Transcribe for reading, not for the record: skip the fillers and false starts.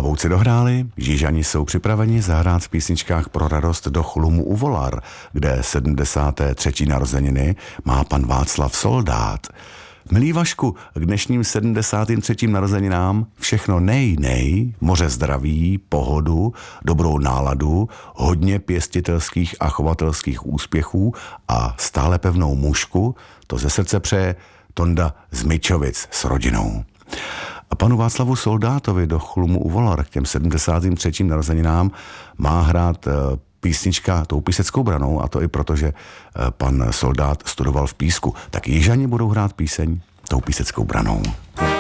Olomouci dohráli, Jižani jsou připraveni zahrát v písničkách pro radost do Chlumu u Volar, kde 73. narozeniny má pan Václav Soldát. Milý Vašku, k dnešním 73. narozeninám všechno nej, moře zdraví, pohodu, dobrou náladu, hodně pěstitelských a chovatelských úspěchů a stále pevnou mužku, to ze srdce přeje Tonda z Mičovic s rodinou. A panu Václavu Soldátovi do Chlumu u Volar k těm 73. narozeninám má hrát písnička tou Píseckou branou, a to i proto, že pan Soldát studoval v Písku. Tak Jižani budou hrát píseň tou Píseckou branou.